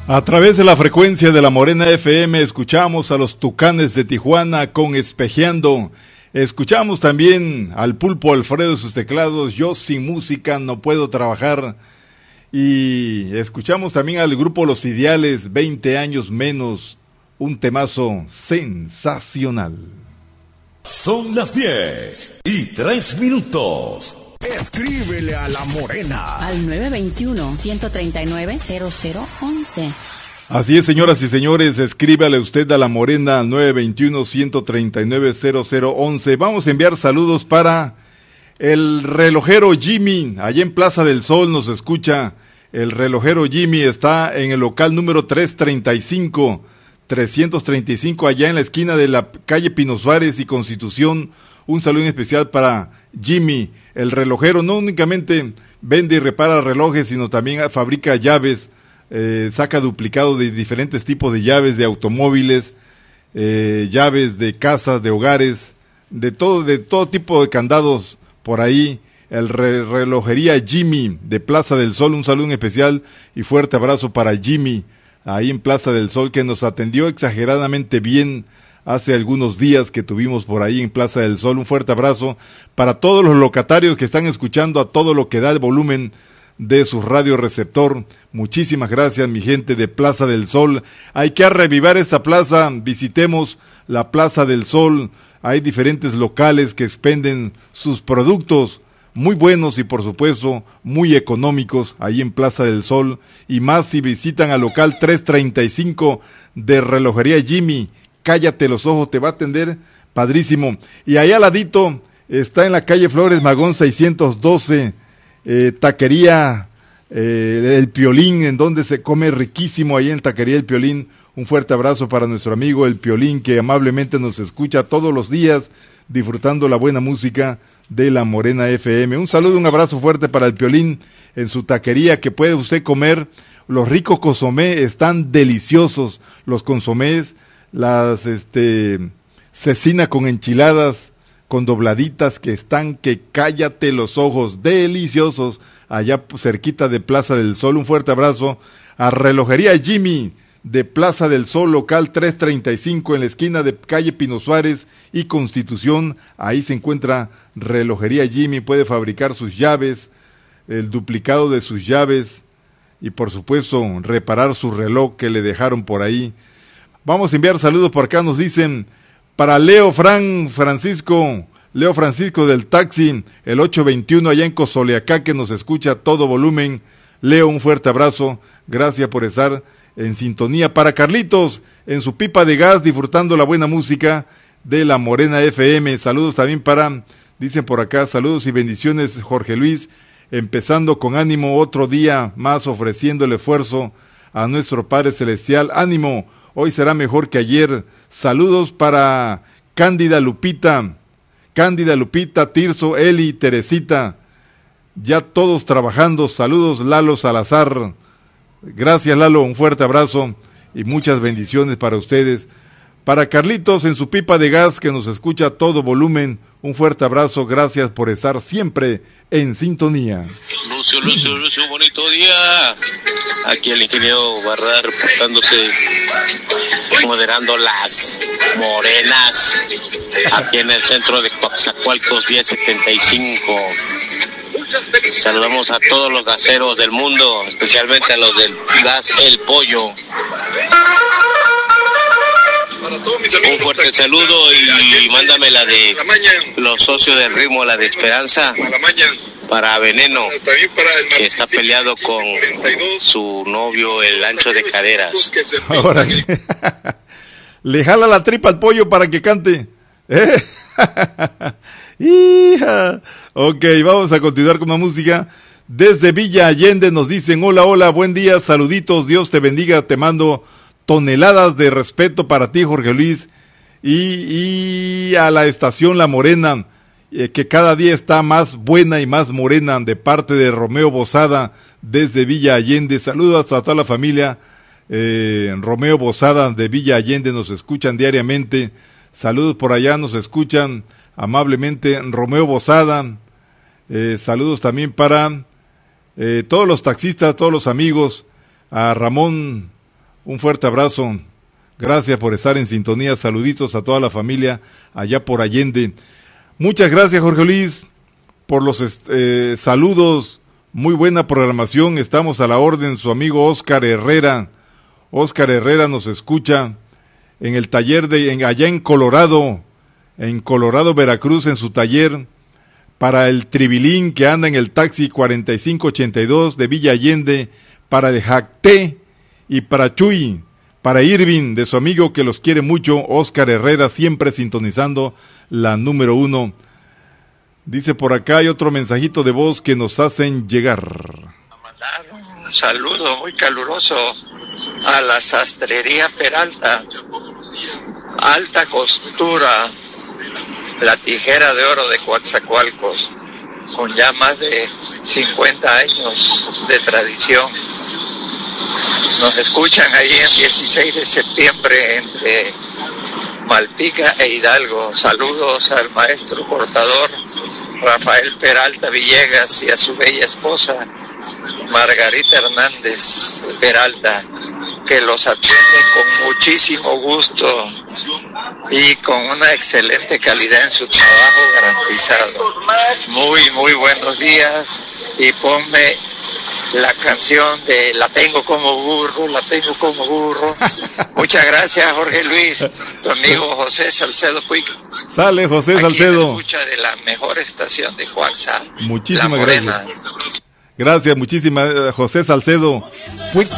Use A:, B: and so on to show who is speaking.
A: A través de la frecuencia de la Morena FM escuchamos a los Tucanes de Tijuana con Espejeando. Escuchamos también al Pulpo Alfredo y sus teclados, Yo sin música no puedo trabajar. Y escuchamos también al grupo Los Ideales, 20 años menos, un temazo sensacional.
B: Son las 10:03.
C: Escríbele a La Morena
D: al 921-139-0011.
A: Así es, señoras y señores, escríbale usted a La Morena al 921-139-0011. Vamos a enviar saludos para el relojero Jimmy, allá en Plaza del Sol nos escucha. El relojero Jimmy está en el local número 335, allá en la esquina de la calle Pino Suárez y Constitución. Un saludo especial para Jimmy, el relojero. No únicamente vende y repara relojes, sino también fabrica llaves, saca duplicado de diferentes tipos de llaves de automóviles, llaves de casas, de hogares, de todo tipo de candados por ahí. El relojería Jimmy de Plaza del Sol, un saludo especial y fuerte abrazo para Jimmy, ahí en Plaza del Sol, que nos atendió exageradamente bien hace algunos días que tuvimos por ahí en Plaza del Sol. Un fuerte abrazo para todos los locatarios que están escuchando a todo lo que da el volumen de su radio receptor. Muchísimas gracias, mi gente de Plaza del Sol. Hay que reavivar esta plaza, visitemos la Plaza del Sol. Hay diferentes locales que expenden sus productos muy buenos y por supuesto muy económicos ahí en Plaza del Sol, y más si visitan al local 335 de relojería Jimmy. Cállate los ojos, te va a atender padrísimo. Y ahí al ladito está en la calle Flores Magón 612, taquería El Piolín, en donde se come riquísimo ahí en taquería El Piolín. Un fuerte abrazo para nuestro amigo El Piolín, que amablemente nos escucha todos los días disfrutando la buena música de la Morena FM. Un saludo, un abrazo fuerte para El Piolín en su taquería, que puede usted comer los ricos consomés, están deliciosos los consomés, las cecina con enchiladas, con dobladitas, que están que cállate los ojos, deliciosos, allá cerquita de Plaza del Sol. Un fuerte abrazo a Relojería Jimmy de Plaza del Sol, local 335, en la esquina de calle Pino Suárez y Constitución. Ahí se encuentra Relojería Jimmy, puede fabricar sus llaves, el duplicado de sus llaves y por supuesto reparar su reloj que le dejaron por ahí. Vamos a enviar saludos por acá, nos dicen para Leo Francisco del taxi, el 821 allá en Cozoleacá, que nos escucha a todo volumen. Leo, un fuerte abrazo, gracias por estar en sintonía. Para Carlitos, en su pipa de gas, disfrutando la buena música de la Morena FM. Saludos también para, dicen por acá, saludos y bendiciones, Jorge Luis, empezando con ánimo otro día más, ofreciendo el esfuerzo a nuestro Padre Celestial. Ánimo, hoy será mejor que ayer. Saludos para Cándida Lupita, Tirso, Eli, Teresita, ya todos trabajando. Saludos, Lalo Salazar. Gracias, Lalo, un fuerte abrazo y muchas bendiciones para ustedes. Para Carlitos, en su pipa de gas, que nos escucha a todo volumen, un fuerte abrazo, gracias por estar siempre en sintonía.
E: Lucio, bonito día. Aquí el ingeniero Barra reportándose, moderando las morenas, aquí en el centro de Coatzacoalcos 1075. Saludamos a todos los gaseros del mundo, especialmente a los del gas El Pollo. Un fuerte saludo y mándame la de los socios del ritmo, la de Esperanza, para Veneno, que está peleado con su novio, el Ancho de Caderas.
A: Ahora, le jala la tripa al pollo para que cante. Hija. Ok, vamos a continuar con la música. Desde Villa Allende nos dicen, hola, buen día, saluditos, Dios te bendiga, te mando toneladas de respeto para ti, Jorge Luis, y a la estación La Morena, que cada día está más buena y más morena, de parte de Romeo Bozada, desde Villa Allende. Saludos a toda la familia, Romeo Bozada de Villa Allende, nos escuchan diariamente. Saludos por allá, nos escuchan amablemente Romeo Bozada. Saludos también para todos los taxistas, todos los amigos, a Ramón Un fuerte abrazo. Gracias por estar en sintonía. Saluditos a toda la familia allá por Allende. Muchas gracias, Jorge Luis, por los saludos. Muy buena programación. Estamos a la orden. Su amigo Oscar Herrera. Oscar Herrera nos escucha en el taller allá en Colorado, Veracruz, en su taller. Para el Tribilín que anda en el taxi 4582 de Villa Allende. Para el Jacté y para Chuy. Para Irving, de su amigo que los quiere mucho, Oscar Herrera, siempre sintonizando la número 1. Dice por acá, hay otro mensajito de voz que nos hacen llegar.
D: A mandar un saludo muy caluroso a la sastrería Peralta, alta costura, la tijera de oro de Coatzacoalcos, con ya más de 50 años de tradición. Nos escuchan ahí en 16 de septiembre entre Malpica e Hidalgo. Saludos al maestro cortador Rafael Peralta Villegas y a su bella esposa Margarita Hernández Peralta, que los atienden con muchísimo gusto y con una excelente calidad en su trabajo garantizado. Muy buenos días, y ponme la canción de La tengo como burro. Muchas gracias, Jorge Luis. Tu amigo José Salcedo Puig.
A: Sale, José Salcedo.
D: Aquí escucha de la mejor estación de Coaxá.
A: Muchísimas gracias. Gracias, muchísimas, José Salcedo Puig.